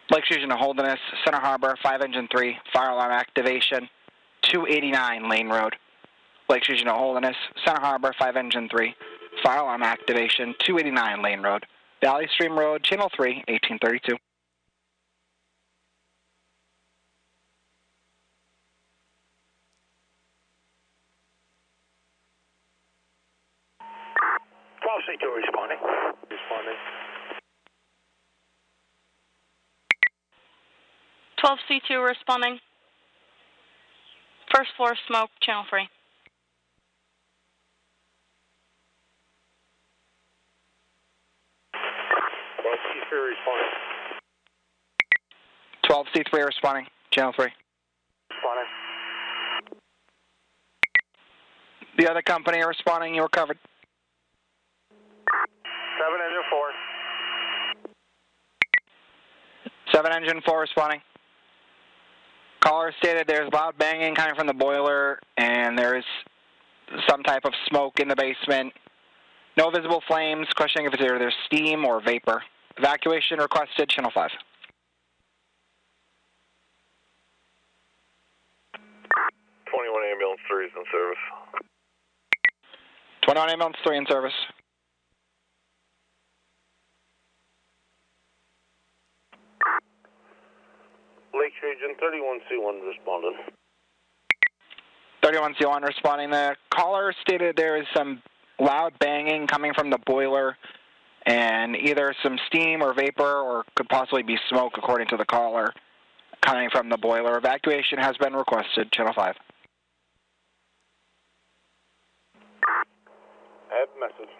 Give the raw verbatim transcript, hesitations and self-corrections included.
Lake Region Holderness, Center Harbor, five engine three, fire alarm activation, two eighty-nine Lane Road. Lake Region Holderness, Center Harbor, five engine three, fire alarm activation, two eighty-nine Lane Road. Valley Stream Road, Channel three, eighteen thirty-two. twelve C two responding. Responding. twelve C two responding. First floor smoke, channel three. twelve C three responding. twelve C three responding, channel three. Responding. The other company are responding, you were covered. seven engine four. seven engine four responding. Caller stated there's loud banging coming from the boiler and there's some type of smoke in the basement. No visible flames, questioning if it's either steam or vapor. Evacuation requested, channel five. twenty-one ambulance three is in service. twenty-one ambulance three in service. Lake Region thirty-one C one responding. thirty-one C one responding. The caller stated there is some loud banging coming from the boiler and either some steam or vapor or could possibly be smoke, according to the caller, coming from the boiler. Evacuation has been requested, channel five. I have message.